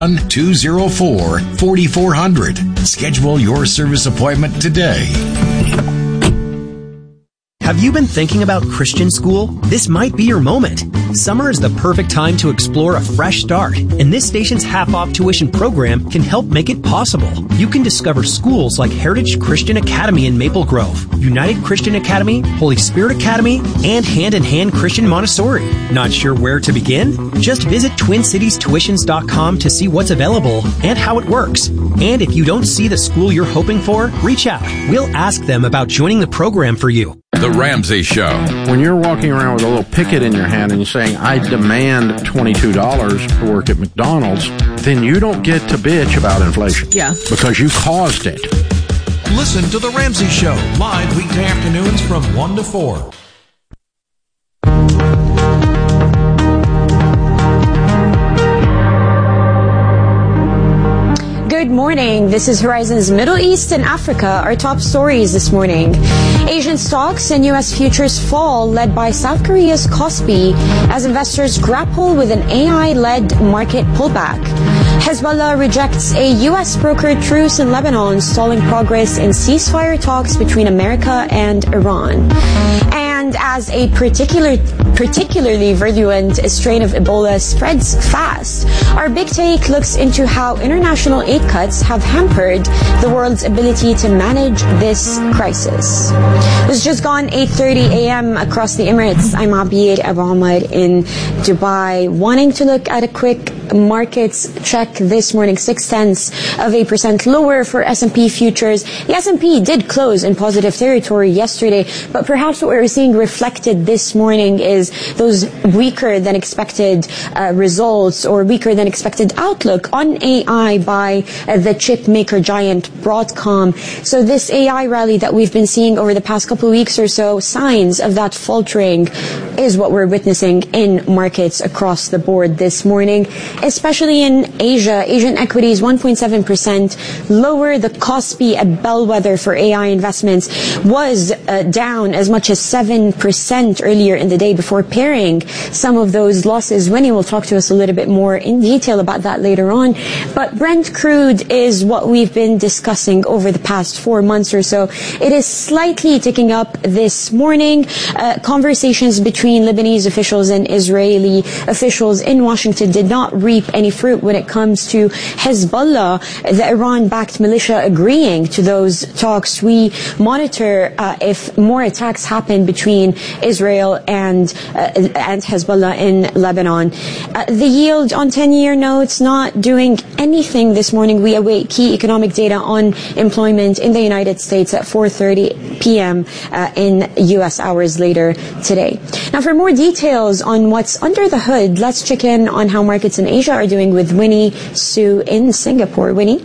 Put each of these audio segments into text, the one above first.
204-4400. Schedule your service appointment today. Have you been thinking about Christian school? This might be your moment. Summer is the perfect time to explore a fresh start, and this station's half-off tuition program can help make it possible. You can discover schools like Heritage Christian Academy in Maple Grove, United Christian Academy, Holy Spirit Academy, and Hand in Hand Christian Montessori. Not sure where to begin? Just visit TwinCitiesTuitions.com to see what's available and how it works. And if you don't see the school you're hoping for, reach out. We'll ask them about joining the program for you. The Ramsey Show. When you're walking around with a little picket in your hand and you're saying, I demand $22 to work at McDonald's, then you don't get to bitch about inflation. Yeah. Because you caused it. Listen to The Ramsey Show, live weekday afternoons from 1 to 4. Good morning. This is Horizon's Middle East and Africa, our top stories this morning. Asian stocks and U.S. futures fall, led by South Korea's Kospi, as investors grapple with an AI-led market pullback. Hezbollah rejects a U.S. brokered truce in Lebanon, stalling progress in ceasefire talks between America and Iran. And as a particularly virulent strain of Ebola spreads fast, our big take looks into how international aid cuts have hampered the world's ability to manage this crisis. It's just gone 8:30 a.m. across the Emirates. I'm Abir Abu Ahmad in Dubai, wanting to look at a quick markets check this morning. 0.6% lower for S&P futures. The S&P did close in positive territory yesterday, but perhaps what we're seeing reflected this morning is those weaker than expected results or weaker than expected outlook on AI by the chip maker giant Broadcom. So this AI rally that we've been seeing over the past couple of weeks or so, signs of that faltering is what we're witnessing in markets across the board this morning, especially in Asia. Asian equities 1.7% lower. The Kospi, a bellwether for AI investments, was down as much as 7% earlier in the day before pairing some of those losses. Winnie will talk to us a little bit more in detail about that later on. But Brent crude is what we've been discussing over the past 4 months or so. It is slightly ticking up this morning. Conversations between Lebanese officials and Israeli officials in Washington did not reap any fruit when it comes to Hezbollah, the Iran-backed militia, agreeing to those talks. We monitor if more attacks happen between Israel and Hezbollah in Lebanon. The yield on 10-year notes not doing anything this morning. We await key economic data on employment in the United States at 4:30 p.m. In U.S. hours later today. Now, for more details on what's under the hood, let's check in on how markets in Asia are doing with Winnie Su in Singapore. Winnie?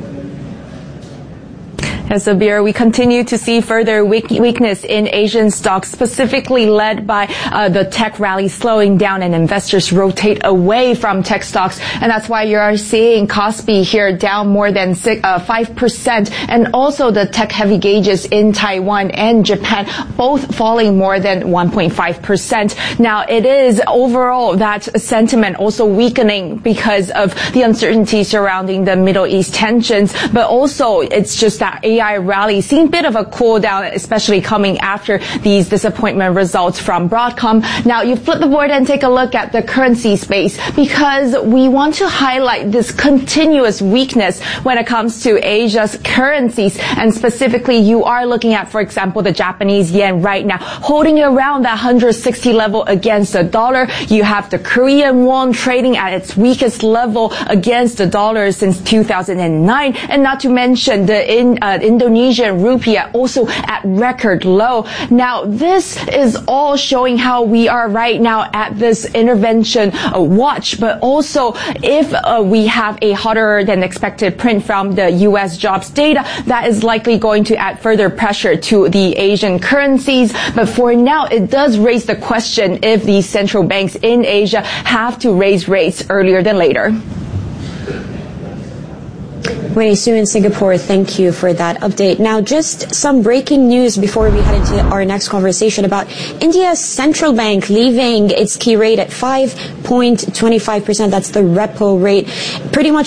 Yes, Abir, we continue to see further weakness in Asian stocks, specifically led by the tech rally slowing down and investors rotate away from tech stocks. And that's why you are seeing Kospi here down more than 5%. And also the tech heavy gauges in Taiwan and Japan, both falling more than 1.5%. Now, it is overall that sentiment also weakening because of the uncertainty surrounding the Middle East tensions. But also, it's just that AI rally seeing a bit of a cool down, especially coming after these disappointment results from Broadcom. Now, you flip the board and take a look at the currency space, because we want to highlight this continuous weakness when it comes to Asia's currencies. And specifically, you are looking at, for example, the Japanese yen right now holding around that 160 level against the dollar. You have the Korean won trading at its weakest level against the dollar since 2009. And not to mention the Indonesian rupiah also at record low. Now, this is all showing how we are right now at this intervention watch. But also, if we have a hotter than expected print from the U.S. jobs data, that is likely going to add further pressure to the Asian currencies. But for now, it does raise the question if the central banks in Asia have to raise rates earlier than later. Winnie Su in Singapore, thank you for that update. Now, just some breaking news before we head into our next conversation about India's central bank leaving its key rate at 5.25%. That's the repo rate. Pretty much